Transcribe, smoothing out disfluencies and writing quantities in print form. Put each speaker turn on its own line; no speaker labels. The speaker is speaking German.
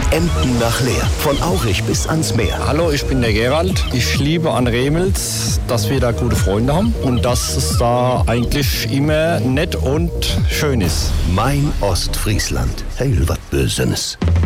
Emden nach Leer. Von Aurich bis ans Meer.
Hallo, ich bin der Gerald. Ich liebe an Remels, dass wir da gute Freunde haben und dass es da eigentlich immer nett und schön ist.
Mein Ostfriesland. Heil wat Bösenes.